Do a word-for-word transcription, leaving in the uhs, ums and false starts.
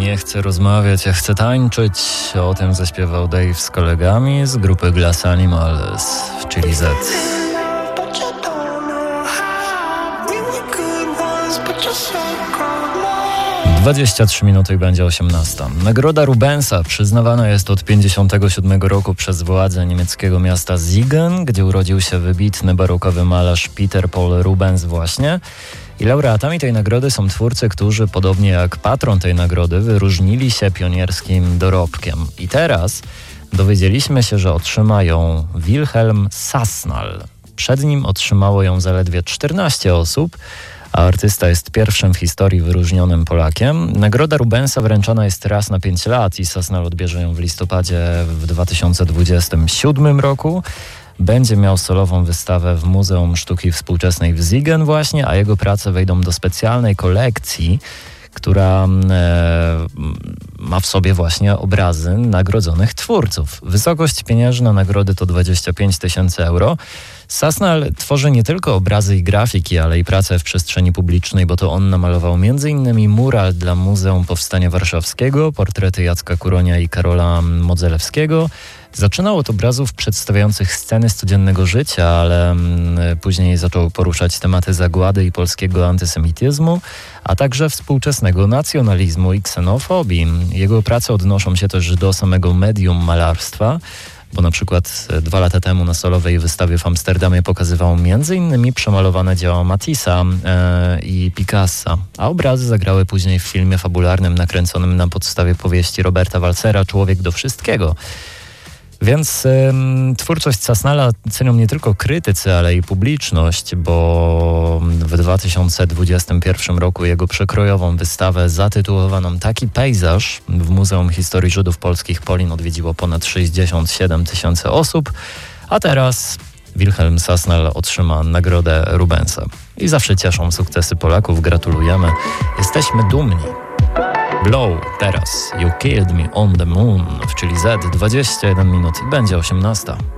nie chcę rozmawiać, ja chcę tańczyć. O tym zaśpiewał Dave z kolegami z grupy Glass Animals w Chili Z. dwadzieścia trzy minuty i będzie osiemnasta. Nagroda Rubensa przyznawana jest od pięćdziesiątego siódmego roku przez władze niemieckiego miasta Siegen, gdzie urodził się wybitny barokowy malarz Peter Paul Rubens właśnie. I laureatami tej nagrody są twórcy, którzy podobnie jak patron tej nagrody wyróżnili się pionierskim dorobkiem. I teraz dowiedzieliśmy się, że otrzyma ją Wilhelm Sassnal. Przed nim otrzymało ją zaledwie czternaście osób, a artysta jest pierwszym w historii wyróżnionym Polakiem. Nagroda Rubensa wręczana jest raz na pięć lat i Sassnal odbierze ją w listopadzie w dwa tysiące dwudziestym siódmym roku. Będzie miał solową wystawę w Muzeum Sztuki Współczesnej w Siegen właśnie, a jego prace wejdą do specjalnej kolekcji, która e, ma w sobie właśnie obrazy nagrodzonych twórców. Wysokość pieniężna nagrody to dwadzieścia pięć tysięcy euro. Sassnal tworzy nie tylko obrazy i grafiki, ale i prace w przestrzeni publicznej, bo to on namalował między innymi mural dla Muzeum Powstania Warszawskiego, portrety Jacka Kuronia i Karola Modzelewskiego. Zaczynał od obrazów przedstawiających sceny z codziennego życia, ale później zaczął poruszać tematy zagłady i polskiego antysemityzmu, a także współczesnego nacjonalizmu i ksenofobii. Jego prace odnoszą się też do samego medium malarstwa, bo na przykład dwa lata temu na solowej wystawie w Amsterdamie pokazywał między innymi przemalowane dzieła Matissa e, i Picassa, a obrazy zagrały później w filmie fabularnym nakręconym na podstawie powieści Roberta Walsera Człowiek do wszystkiego. Więc ym, twórczość Sassnala cenią nie tylko krytycy, ale i publiczność, bo w dwa tysiące dwudziestym pierwszym roku jego przekrojową wystawę zatytułowaną Taki pejzaż w Muzeum Historii Żydów Polskich Polin odwiedziło ponad sześćdziesiąt siedem tysięcy osób, a teraz Wilhelm Sassnal otrzyma nagrodę Rubensa. I zawsze cieszą sukcesy Polaków, gratulujemy, jesteśmy dumni. Blow, teraz You Killed Me on the Moon w Chili Z, dwadzieścia jeden minut i będzie osiemnasta.